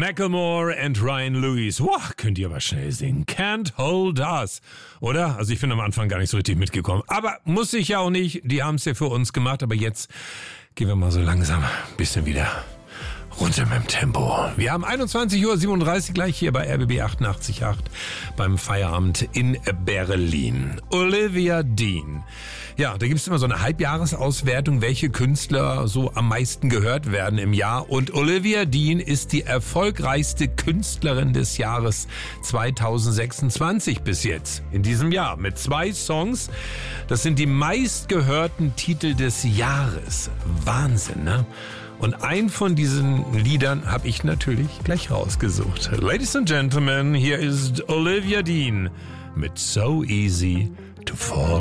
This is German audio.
Macklemore and Ryan Lewis. Wow, könnt ihr aber schnell singen. Can't Hold Us. Oder? Also ich bin am Anfang gar nicht so richtig mitgekommen. Aber muss ich ja auch nicht. Die haben es ja für uns gemacht. Aber jetzt gehen wir mal so langsam ein bisschen wieder runter mit dem Tempo. Wir haben 21:37 Uhr gleich hier bei RBB 88.8 beim Feierabend in Berlin. Olivia Dean. Ja, da gibt's immer so eine Halbjahresauswertung, welche Künstler so am meisten gehört werden im Jahr. Und Olivia Dean ist die erfolgreichste Künstlerin des Jahres 2026 bis jetzt. In diesem Jahr mit 2 Songs. Das sind die meistgehörten Titel des Jahres. Wahnsinn, ne? Und ein von diesen Liedern habe ich natürlich gleich rausgesucht. Ladies and Gentlemen, hier ist Olivia Dean mit So Easy to Fall